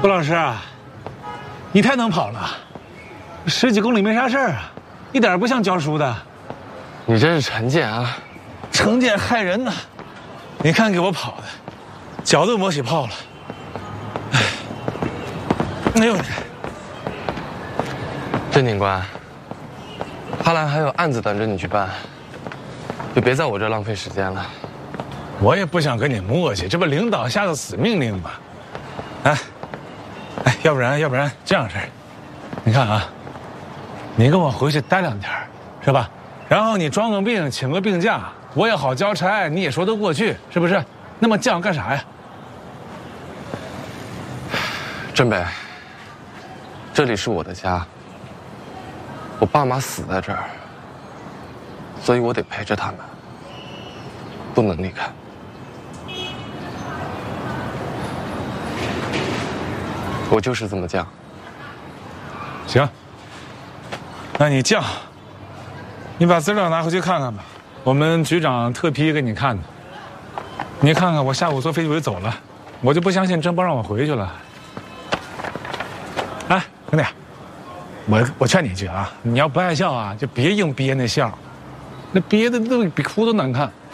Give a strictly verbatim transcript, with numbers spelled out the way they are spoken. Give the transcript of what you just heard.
顾老师啊，你太能跑了，十几公里没啥事儿啊，一点不像教书的。 你这是成见啊！ 成见害人呐！你看给我跑的，脚都磨起泡了。哎，哎呦！ 郑警官，哈兰还有案子等着你去办，就别在我这浪费时间了。 我也不想跟你磨叽，这不领导下的死命令吗？哎，哎，要不然要不然这样式儿，你看啊，你跟我回去待两天，是吧？然后你装个病，请个病假，我也好交差，你也说得过去，是不是？那么犟干啥呀？ 郑北，这里是我的家，我爸妈死在这儿，所以我得陪着他们，不能离开。我就是这么犟。 行，那你犟，你把资料拿回去看看吧，我们局长特批给你看的。你看看，我下午坐飞机我就走了，我就不相信真不让我回去了。哎，兄弟，我我劝你一句啊，你要不爱笑啊，就别硬憋那笑，那憋的都比哭都难看。